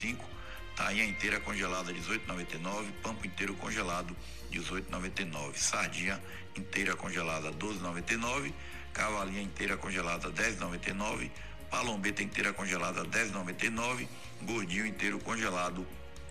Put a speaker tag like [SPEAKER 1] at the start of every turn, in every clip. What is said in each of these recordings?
[SPEAKER 1] tainha inteira congelada R$18,99, pampo inteiro congelado R$18,99, sardinha inteira congelada R$12,99, cavalinha inteira congelada R$10,99, palombeta inteira congelada R$10,99, gordinho inteiro congelado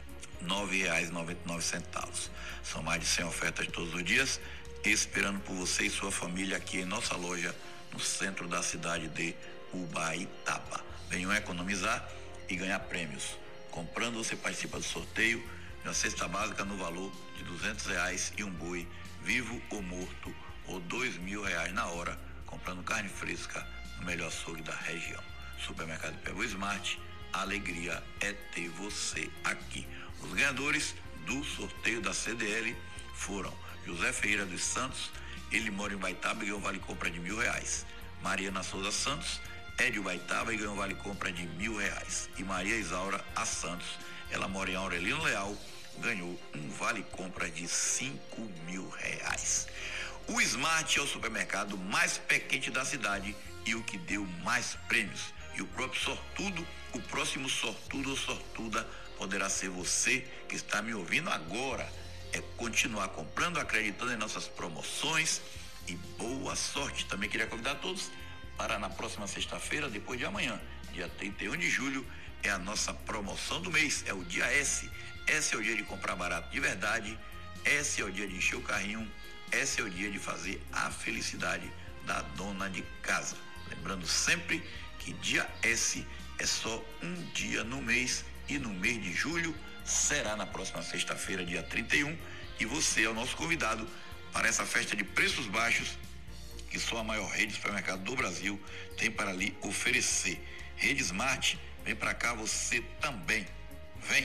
[SPEAKER 1] R$9,99. São mais de 100 ofertas todos os dias, esperando por você e sua família aqui em nossa loja no centro da cidade de Ubaitaba. Venham economizar e ganhar prêmios. Comprando, você participa do sorteio de uma cesta básica no valor de R$200 e um boi vivo ou morto, ou R$2.000 na hora, comprando carne fresca no melhor açougue da região. Supermercado Pegou Smart, a alegria é ter você aqui. Os ganhadores do sorteio da CDL foram José Ferreira dos Santos, ele mora em Ubaitaba e ganhou vale compra de R$1.000. Mariana Souza Santos é de Ubaitaba e ganhou vale compra de R$1.000. E Maria Isaura A Santos, ela mora em Aurelino Leal, ganhou um vale compra de R$5.000. O Smart é o supermercado mais pé-quente da cidade e o que deu mais prêmios. E o próximo sortudo ou sortuda poderá ser você que está me ouvindo agora. É continuar comprando, acreditando em nossas promoções e boa sorte. Também queria convidar todos para na próxima sexta-feira, depois de amanhã, dia 31 de julho, é a nossa promoção do mês, é o dia S. Esse é o dia de comprar barato de verdade, esse é o dia de encher o carrinho, esse é o dia de fazer a felicidade da dona de casa. Lembrando sempre que dia S é só um dia no mês e no mês de julho será na próxima sexta-feira, dia 31, e você é o nosso convidado para essa festa de preços baixos que só a maior rede de supermercado do Brasil tem para lhe oferecer. Rede Smart, vem para cá você também. Vem!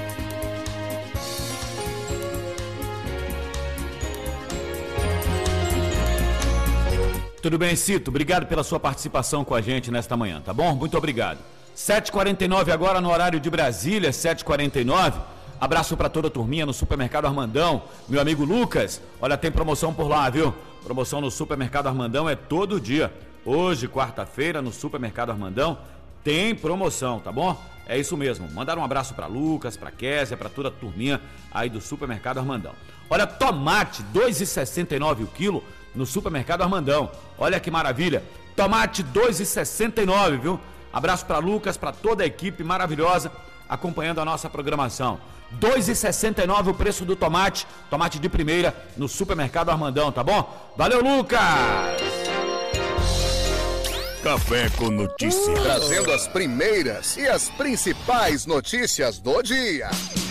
[SPEAKER 2] Tudo bem, Cito? Obrigado pela sua participação com a gente nesta manhã, tá bom? Muito obrigado. 7h49 agora no horário de Brasília, 7h49. Abraço para toda a turminha no Supermercado Armandão. Meu amigo Lucas, olha, tem promoção por lá, viu? Promoção no Supermercado Armandão é todo dia. Hoje, quarta-feira, no Supermercado Armandão, tem promoção, tá bom? É isso mesmo. Mandar um abraço para Lucas, para Késia, para toda a turminha aí do Supermercado Armandão. Olha, tomate, R$2,69 o quilo no Supermercado Armandão. Olha que maravilha. Tomate, R$2,69, viu? Abraço para Lucas, para toda a equipe maravilhosa acompanhando a nossa programação. R$2,69 o preço do tomate, tomate de primeira no Supermercado Armandão, tá bom? Valeu, Lucas!
[SPEAKER 3] Café com Notícias.
[SPEAKER 4] Trazendo as primeiras e as principais notícias do dia.